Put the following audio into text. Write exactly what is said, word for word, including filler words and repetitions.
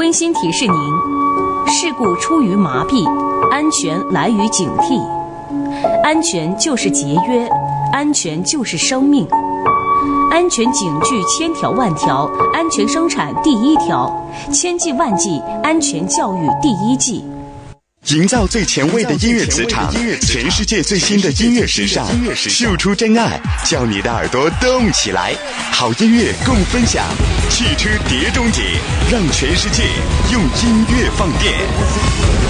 温馨提示您：事故出于麻痹，安全来于警惕。安全就是节约，安全就是生命。安全警句千条万条，安全生产第一条，千计万计，安全教育第一计。 营造最前卫的音乐磁场，全世界最新的音乐时尚，秀出真爱，叫你的耳朵动起来。好音乐共分享，汽车碟中谍，让全世界用音乐放电。